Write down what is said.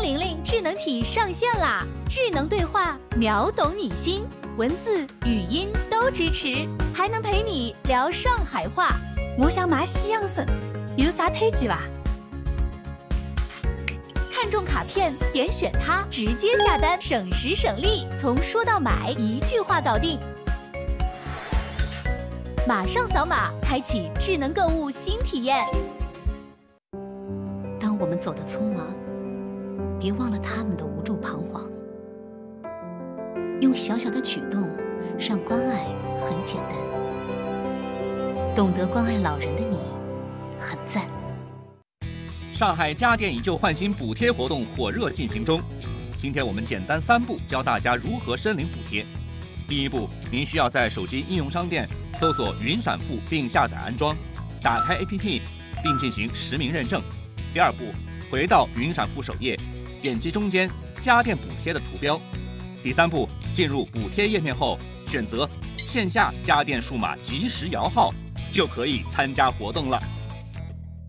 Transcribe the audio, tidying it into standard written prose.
张玲玲智能体上线啦！智能对话秒懂你心，文字、语音都支持，还能陪你聊上海话。我想买西洋参，有啥推荐吧？看中卡片，点选它，直接下单，省时省力，从说到买一句话搞定。马上扫码，开启智能购物新体验。 当我们走得匆忙，别忘了他们的无助彷徨。用小小的举动，让关爱很简单。懂得关爱老人的你，很赞。 上海家电以旧换新补贴活动火热进行中，今天我们简单3步教大家如何申领补贴。第一步，您需要在手机应用商店搜索云闪付并下载安装，打开 APP 并进行实名认证。第二步，回到云闪付首页，点击中间家电补贴的图标。第三步，进入补贴页面后，选择线下家电数码即时摇号，就可以参加活动了。